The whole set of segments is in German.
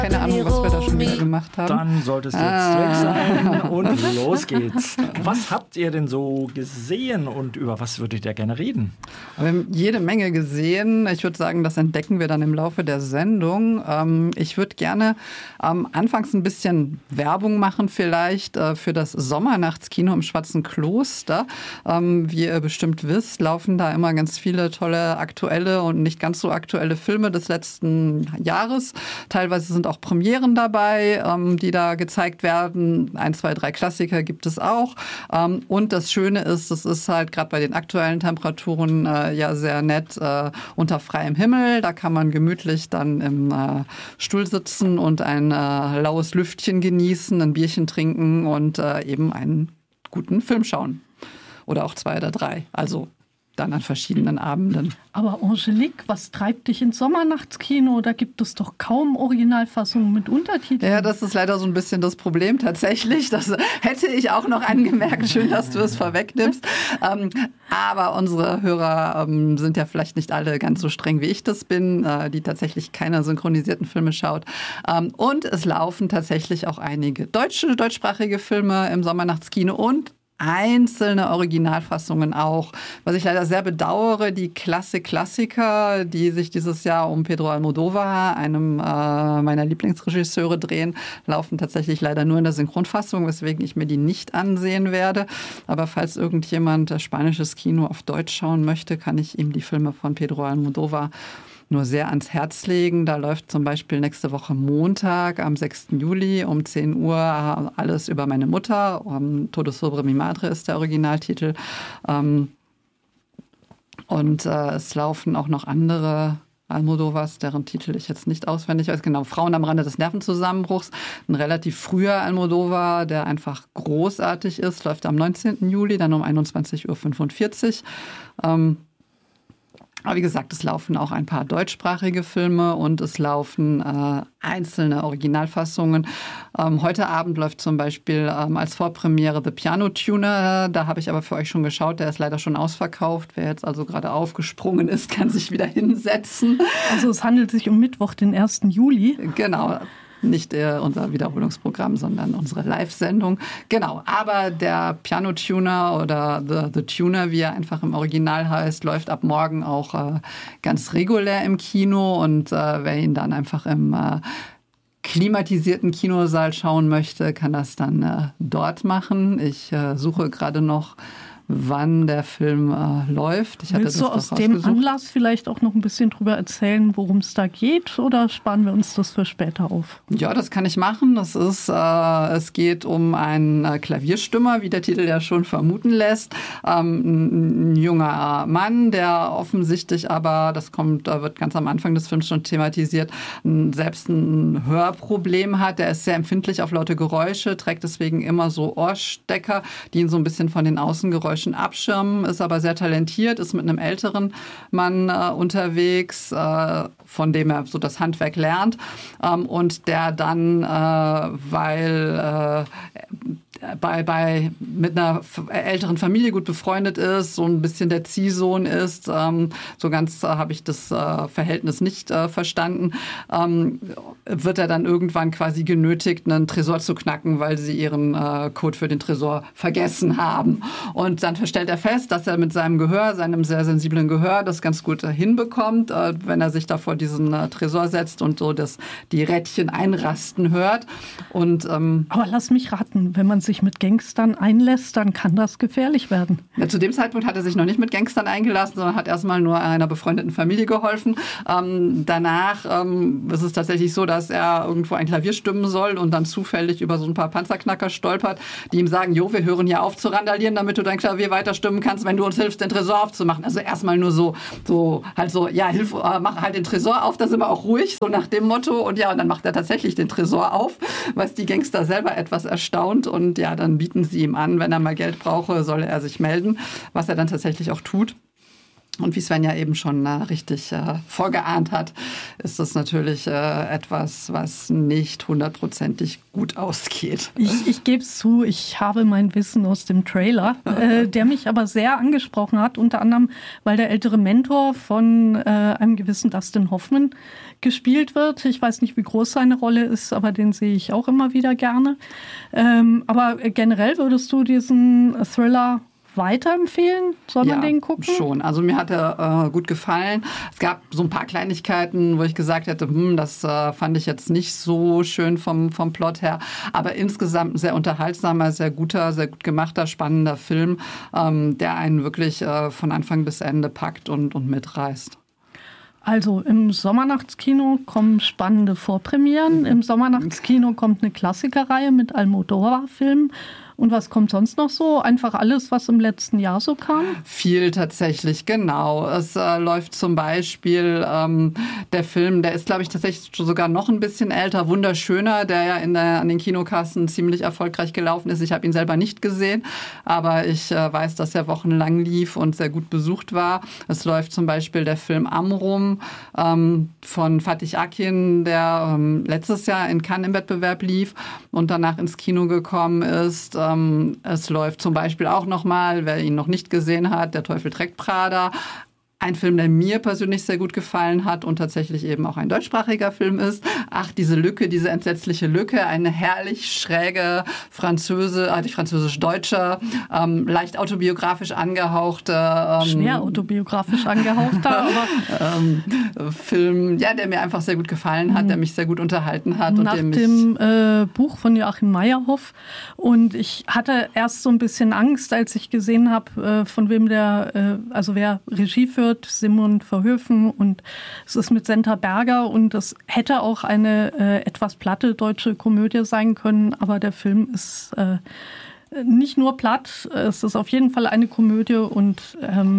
Keine Ahnung, was wir da schon wieder gemacht haben. Dann sollte es jetzt weg sein und los geht's. Was habt ihr denn so gesehen und über was würdet ihr gerne reden? Wir haben jede Menge gesehen. Ich würde sagen, das entdecken wir dann im Laufe der Sendung. Ich würde gerne anfangs ein bisschen Werbung machen vielleicht für das Sommernachtskino im Schwarzen Kloster. Wie ihr bestimmt wisst, laufen da immer ganz viele tolle aktuelle und nicht ganz so aktuelle Filme des letzten Jahres. Teilweise sind auch Premieren dabei, die da gezeigt werden. 1, 2, 3 Klassiker gibt es auch. Und das Schöne ist, es ist halt gerade bei den aktuellen Temperaturen ja sehr nett unter freiem Himmel. Da kann man gemütlich dann im Stuhl sitzen und ein laues Lüftchen genießen, ein Bierchen trinken und eben einen guten Film schauen. Oder auch 2 oder 3. Also dann an verschiedenen Abenden. Aber Angelique, was treibt dich ins Sommernachtskino? Da gibt es doch kaum Originalfassungen mit Untertiteln. Ja, das ist leider so ein bisschen das Problem tatsächlich. Das hätte ich auch noch angemerkt. Schön, dass du es vorwegnimmst. Aber unsere Hörer sind ja vielleicht nicht alle ganz so streng, wie ich das bin, die tatsächlich keine synchronisierten Filme schaut. Und es laufen tatsächlich auch einige deutschsprachige Filme im Sommernachtskino und einzelne Originalfassungen auch. Was ich leider sehr bedauere, die Klassiker, die sich dieses Jahr um Pedro Almodóvar, einem meiner Lieblingsregisseure, drehen, laufen tatsächlich leider nur in der Synchronfassung, weswegen ich mir die nicht ansehen werde. Aber falls irgendjemand spanisches Kino auf Deutsch schauen möchte, kann ich ihm die Filme von Pedro Almodóvar nur sehr ans Herz legen. Da läuft zum Beispiel nächste Woche Montag am 6. Juli um 10 Uhr Alles über meine Mutter. Todo sobre mi madre ist der Originaltitel. Und es laufen auch noch andere Almodóvars, deren Titel ich jetzt nicht auswendig weiß. Genau, Frauen am Rande des Nervenzusammenbruchs. Ein relativ früher Almodóvar, der einfach großartig ist, läuft am 19. Juli, dann um 21.45 Uhr. Aber wie gesagt, es laufen auch ein paar deutschsprachige Filme und es laufen einzelne Originalfassungen. Heute Abend läuft zum Beispiel als Vorpremiere The Piano Tuner. Da habe ich aber für euch schon geschaut. Der ist leider schon ausverkauft. Wer jetzt also gerade aufgesprungen ist, kann sich wieder hinsetzen. Also es handelt sich um Mittwoch, den 1. Juli. Genau. Nicht unser Wiederholungsprogramm, sondern unsere Live-Sendung. Genau, aber der Piano-Tuner oder The Tuner, wie er einfach im Original heißt, läuft ab morgen auch ganz regulär im Kino. Und wer ihn dann einfach im klimatisierten Kinosaal schauen möchte, kann das dann dort machen. Ich suche gerade noch, wann der Film läuft. Willst du aus dem Anlass vielleicht auch noch ein bisschen drüber erzählen, worum es da geht, oder sparen wir uns das für später auf? Ja, das kann ich machen. Das ist, es geht um einen Klavierstimmer, wie der Titel ja schon vermuten lässt. Ein junger Mann, der offensichtlich aber, wird ganz am Anfang des Films schon thematisiert, selbst ein Hörproblem hat. Der ist sehr empfindlich auf laute Geräusche, trägt deswegen immer so Ohrstecker, die ihn so ein bisschen von den Außengeräuschen abschirmen, ist aber sehr talentiert, ist mit einem älteren Mann unterwegs, von dem er so das Handwerk lernt und der dann, mit einer älteren Familie gut befreundet ist, so ein bisschen der Ziehsohn ist, so ganz habe ich das Verhältnis nicht verstanden, wird er dann irgendwann quasi genötigt, einen Tresor zu knacken, weil sie ihren Code für den Tresor vergessen haben. Und dann stellt er fest, dass er mit seinem Gehör, seinem sehr sensiblen Gehör, das ganz gut hinbekommt, wenn er sich da vor diesen Tresor setzt und so die Rädchen einrasten hört. Und, aber lass mich raten, wenn man sich mit Gangstern einlässt, dann kann das gefährlich werden. Ja, zu dem Zeitpunkt hat er sich noch nicht mit Gangstern eingelassen, sondern hat erstmal nur einer befreundeten Familie geholfen. Danach ist es tatsächlich so, dass er irgendwo ein Klavier stimmen soll und dann zufällig über so ein paar Panzerknacker stolpert, die ihm sagen, jo, wir hören hier auf zu randalieren, damit du dein Klavier weiter stimmen kannst, wenn du uns hilfst, den Tresor aufzumachen. Also erstmal nur hilf, mach halt den Tresor auf, da sind wir auch ruhig, so nach dem Motto. Und ja, und dann macht er tatsächlich den Tresor auf, was die Gangster selber etwas erstaunt. Und ja, dann bieten sie ihm an, wenn er mal Geld brauche, solle er sich melden, was er dann tatsächlich auch tut. Und wie Svenja eben schon richtig vorgeahnt hat, ist das natürlich etwas, was nicht 100%ig gut ausgeht. Ich gebe es zu, ich habe mein Wissen aus dem Trailer, der mich aber sehr angesprochen hat, unter anderem, weil der ältere Mentor von einem gewissen Dustin Hoffman gespielt wird. Ich weiß nicht, wie groß seine Rolle ist, aber den sehe ich auch immer wieder gerne. Aber generell würdest du diesen Thriller weiterempfehlen? Soll man den gucken? Schon. Also mir hat er gut gefallen. Es gab so ein paar Kleinigkeiten, wo ich gesagt hätte, das fand ich jetzt nicht so schön vom Plot her. Aber insgesamt ein sehr unterhaltsamer, sehr guter, sehr gut gemachter, spannender Film, der einen wirklich von Anfang bis Ende packt und mitreißt. Also im Sommernachtskino kommen spannende Vorpremieren. Im Sommernachtskino kommt eine Klassikerreihe mit Almodóvar-Filmen. Und was kommt sonst noch so? Einfach alles, was im letzten Jahr so kam? Viel tatsächlich, genau. Es läuft zum Beispiel der Film, der ist, glaube ich, tatsächlich sogar noch ein bisschen älter, Wunderschöner, der ja an den Kinokassen ziemlich erfolgreich gelaufen ist. Ich habe ihn selber nicht gesehen, aber ich weiß, dass er wochenlang lief und sehr gut besucht war. Es läuft zum Beispiel der Film Amrum von Fatih Akin, der letztes Jahr in Cannes im Wettbewerb lief und danach ins Kino gekommen ist. Es läuft zum Beispiel auch nochmal, wer ihn noch nicht gesehen hat, Der Teufel trägt Prada. Ein Film, der mir persönlich sehr gut gefallen hat und tatsächlich eben auch ein deutschsprachiger Film ist. Ach, diese Lücke, diese entsetzliche Lücke, eine herrlich schräge französisch-deutsche, leicht autobiografisch angehauchte... schwer autobiografisch angehauchter, aber... Film, ja, der mir einfach sehr gut gefallen hat, der mich sehr gut unterhalten hat. Nach dem Buch von Joachim Meyerhoff. Und ich hatte erst so ein bisschen Angst, als ich gesehen habe, von wem wer Regie führt, Simon Verhoeven, und es ist mit Senta Berger und es hätte auch eine etwas platte deutsche Komödie sein können, aber der Film ist nicht nur platt, es ist auf jeden Fall eine Komödie und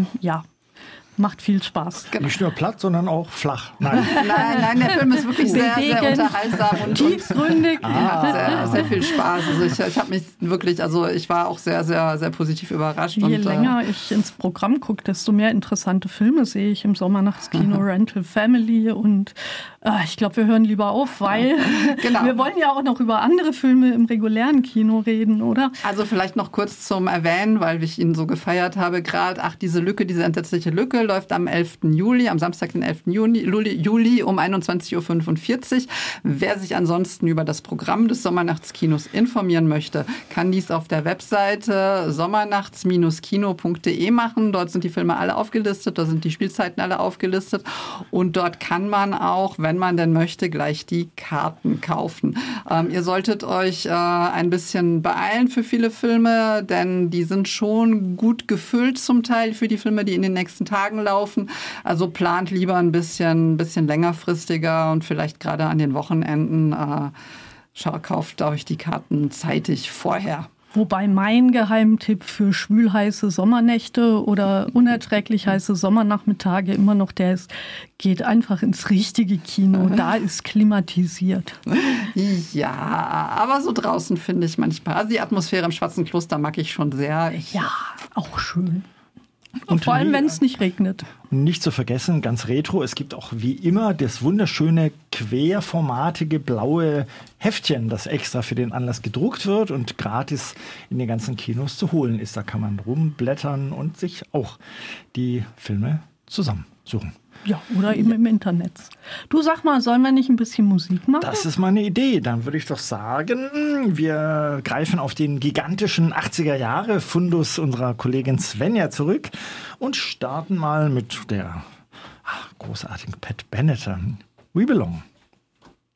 macht viel Spaß. Nicht nur platt, sondern auch flach. Nein, der Film ist wirklich sehr, sehr unterhaltsam und tiefgründig. Hat sehr, sehr viel Spaß. Also ich habe mich wirklich, ich war auch sehr, sehr, sehr positiv überrascht. Je länger ich ins Programm gucke, desto mehr interessante Filme sehe ich im Sommernachtskino. Rental Family und ich glaube, wir hören lieber auf, weil wir wollen ja auch noch über andere Filme im regulären Kino reden, oder? Also vielleicht noch kurz zum Erwähnen, weil ich ihn so gefeiert habe gerade. Ach, diese entsetzliche Lücke läuft am 11. Juli, am Samstag, den 11. Juli um 21.45 Uhr. Wer sich ansonsten über das Programm des Sommernachtskinos informieren möchte, kann dies auf der Webseite sommernachts-kino.de machen. Dort sind die Filme alle aufgelistet, da sind die Spielzeiten alle aufgelistet und dort kann man auch, wenn man denn möchte, gleich die Karten kaufen. Ihr solltet euch ein bisschen beeilen für viele Filme, denn die sind schon gut gefüllt zum Teil für die Filme, die in den nächsten Tagen laufen. Also plant lieber ein bisschen längerfristiger und vielleicht gerade an den Wochenenden kauft euch die Karten zeitig vorher. Wobei mein Geheimtipp für schwülheiße Sommernächte oder unerträglich heiße Sommernachmittage immer noch der ist, geht einfach ins richtige Kino, da ist klimatisiert. Ja, aber so draußen finde ich manchmal, also die Atmosphäre im Schwarzen Kloster mag ich schon sehr. Ja, auch schön. Und vor allem, wenn es nicht regnet. Nicht zu vergessen, ganz retro, es gibt auch wie immer das wunderschöne querformatige blaue Heftchen, das extra für den Anlass gedruckt wird und gratis in den ganzen Kinos zu holen ist. Da kann man rumblättern und sich auch die Filme zusammensuchen. Ja, oder eben im Internet. Du, sag mal, sollen wir nicht ein bisschen Musik machen? Das ist meine Idee. Dann würde ich doch sagen, wir greifen auf den gigantischen 80er-Jahre-Fundus unserer Kollegin Svenja zurück und starten mal mit der großartigen Pat Benatar. We Belong.